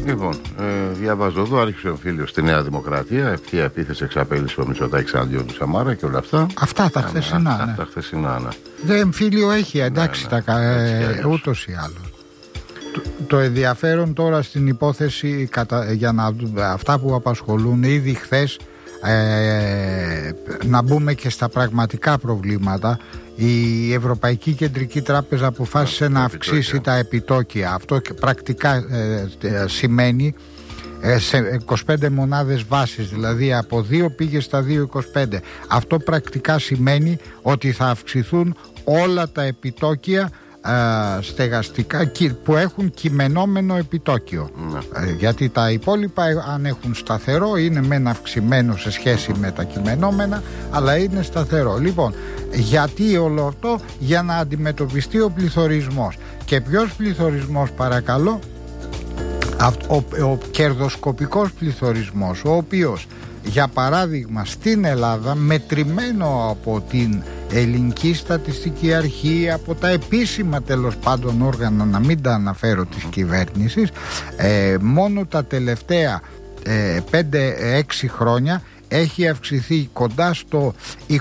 Λοιπόν, διαβάζω εδώ, άρχισε ο φίλος στη Νέα Δημοκρατία, ευθεία επίθεση, εξαπέλυσε ο Μητσοτάκης αντίον του Σαμάρα και όλα αυτά. Αυτά τα χθεσινά. Αυτά τα χθεσινά, ναι. Δεν εμφύλιο έχει, εντάξει, ούτως ή άλλως. Το ενδιαφέρον τώρα στην υπόθεση, για να δούμε αυτά που απασχολούν ήδη χθες, να μπούμε και στα πραγματικά προβλήματα. Η Ευρωπαϊκή Κεντρική Τράπεζα αποφάσισε να αυξήσει τα επιτόκια. Αυτό πρακτικά σημαίνει σε 25 μονάδες βάσης, δηλαδή από 2 πήγε στα 2,25. Αυτό πρακτικά σημαίνει ότι θα αυξηθούν όλα τα επιτόκια στεγαστικά που έχουν κειμενόμενο επιτόκιο, γιατί τα υπόλοιπα, αν έχουν σταθερό, είναι μεν αυξημένο σε σχέση με τα κειμενόμενα, αλλά είναι σταθερό. Λοιπόν, γιατί όλο αυτό? Για να αντιμετωπιστεί ο πληθωρισμός. Και ποιος πληθωρισμός, παρακαλώ? Ο κερδοσκοπικός πληθωρισμός, ο οποίος, για παράδειγμα, στην Ελλάδα, μετρημένο από την Ελληνική Στατιστική Αρχή, από τα επίσημα τέλος πάντων όργανα, να μην τα αναφέρω, της κυβέρνησης, μόνο τα τελευταία 5-6 χρόνια έχει αυξηθεί κοντά στο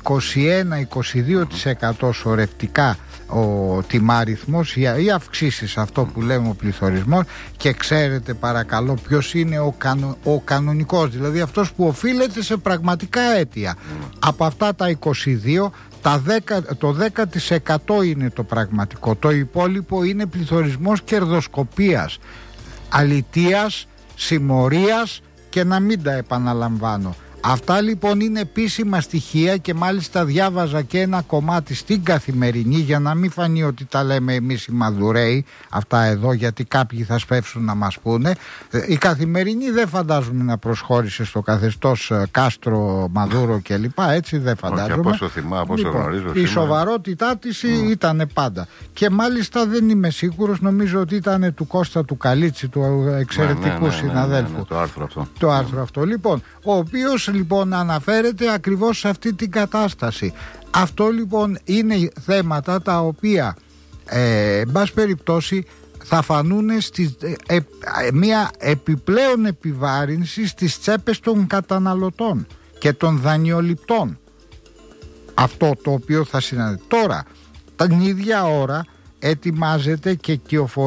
21-22% σωρευτικά ο τιμάριθμος, οι αυξήσεις, αυτό που λέμε ο πληθωρισμός. Και ξέρετε, παρακαλώ, ποιος είναι ο κανονικός, δηλαδή αυτός που οφείλεται σε πραγματικά αίτια? Από αυτά τα 22, το 10% είναι το πραγματικό. Το υπόλοιπο είναι πληθωρισμός κερδοσκοπίας, αλητείας, συμμορίας, και να μην τα επαναλαμβάνω. Αυτά λοιπόν είναι επίσημα στοιχεία, και μάλιστα διάβαζα και ένα κομμάτι στην Καθημερινή, για να μην φανεί ότι τα λέμε εμείς οι Μαδουρέοι αυτά εδώ, γιατί κάποιοι θα σπεύσουν να μας πούνε. Η Καθημερινή δεν φαντάζομαι να προσχώρησε στο καθεστώς Κάστρο, Μαδούρο κλπ. Έτσι δεν φαντάζομαι. Από όσο θυμάμαι, από όσο γνωρίζω. Η σοβαρότητά της ήταν πάντα. Και μάλιστα δεν είμαι σίγουρος, νομίζω ότι ήταν του Κώστα του Καλίτσι, του εξαιρετικού συναδέλφου. Το άρθρο αυτό. Λοιπόν, ο οποίος λοιπόν αναφέρεται ακριβώς σε αυτή την κατάσταση. Αυτό λοιπόν είναι θέματα τα οποία εν πάση περιπτώσει θα φανούν μια επιπλέον επιβάρυνση στις τσέπες των καταναλωτών και των δανειοληπτών. Αυτό το οποίο θα συναντήσει. Τώρα, την ίδια ώρα ετοιμάζεται και κυοφορεί